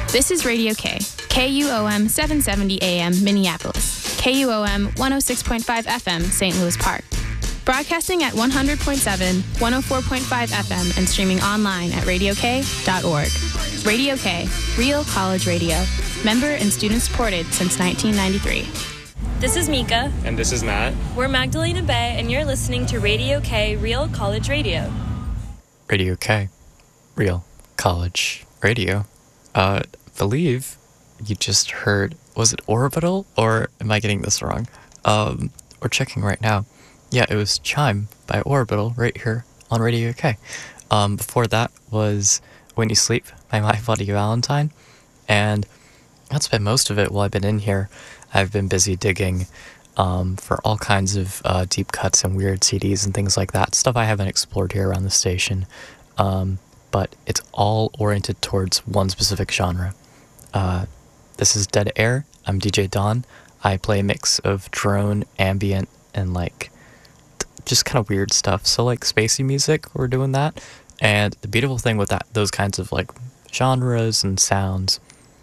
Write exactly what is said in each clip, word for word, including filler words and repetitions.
This is Radio K, K U O M seven seventy A M Minneapolis, K U O M one oh six point five F M Saint Louis Park. Broadcasting at one hundred point seven, one oh four point five F M and streaming online at radio k dot org. Radio K, real college radio. Member and student supported since nineteen ninety-three. This is Mika. And this is Matt. We're Magdalena Bay, and you're listening to Radio K, Real College Radio. Radio K, Real College Radio. Uh, I believe you just heard, was it Orbital, or am I getting this wrong? Um, we're checking right now. Yeah, it was Chime by Orbital right here on Radio K. Um, before that was When You Sleep by My Bloody Valentine, and that's been most of it while I've been in here. I've been busy digging um, for all kinds of uh, deep cuts and weird C Ds and things like that, stuff I haven't explored here around the station, um, but it's all oriented towards one specific genre. Uh, this is Dead Air. I'm D J Don. I play a mix of drone, ambient, and like just kind of weird stuff. So like spacey music, we're doing that. And the beautiful thing with that, those kinds of like genres and sounds,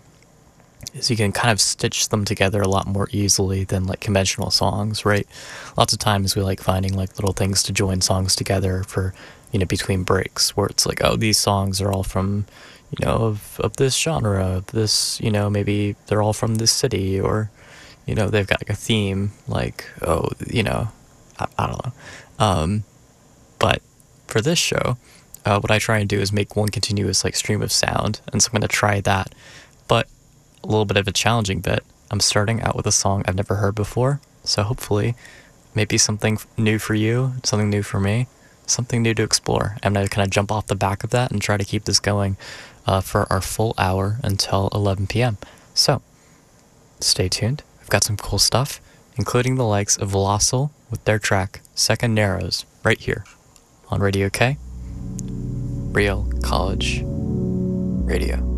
is you can kind of stitch them together a lot more easily than like conventional songs, right? Lots of times we like finding like little things to join songs together for, you know, between breaks, where it's like, oh, these songs are all from, you know, of, of this genre, of this, you know, maybe they're all from this city, or, you know, they've got like a theme, like, oh, you know, I, I don't know. Um, but for this show, uh, what I try and do is make one continuous like stream of sound, and so I'm going to try that. But a little bit of a challenging bit, I'm starting out with a song I've never heard before, so hopefully maybe something new for you, something new for me, something new to explore. I'm going to kind of jump off the back of that and try to keep this going uh, for our full hour until eleven p.m. So stay tuned. I've got some cool stuff, including the likes of Velocil with their track Second Narrows right here on Radio K, Real College Radio.